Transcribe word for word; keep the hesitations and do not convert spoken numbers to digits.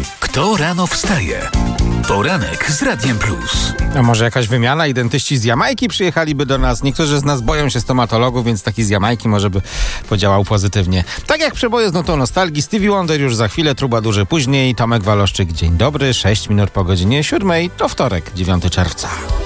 Kto rano wstaje? Poranek z Radiem Plus. A może jakaś wymiana? Identyści z Jamajki przyjechaliby do nas. Niektórzy z nas boją się stomatologów, więc taki z Jamajki może by podziałał pozytywnie. Tak jak przeboje z nutą nostalgii. Stevie Wonder już za chwilę, Trubadurzy później. Tomek Waloszczyk, dzień dobry. sześć minut po godzinie siódmej. To wtorek, dziewiątego czerwca.